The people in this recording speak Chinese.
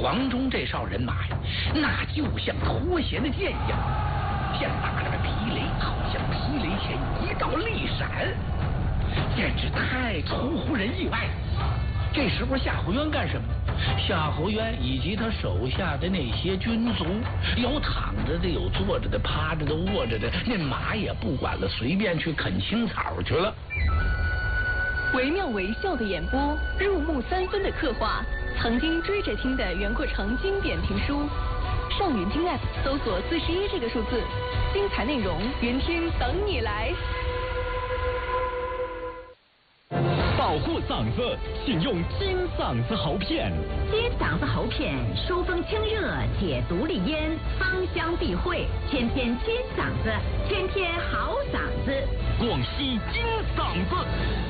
黄忠这哨人马呀，那就像脱弦的箭一样，像打着个霹雷，好像霹雷前一道利闪，简直太出乎人意外。这时候夏侯渊干什么？夏侯渊以及他手下的那些军卒，有躺着的，有坐着的，趴着的，卧着的，那马也不管了，随便去啃青草去了。 惟妙惟肖的演播，入木三分的刻画，曾经追着听的袁阔成经典评书。上云听 App 搜索41这个数字，精彩内容云听等你来。 保护嗓子，请用金嗓子喉片。 金嗓子喉片，疏风清热，解毒利咽，芳香避秽，天天金嗓子，天天好嗓子。 广西金嗓子。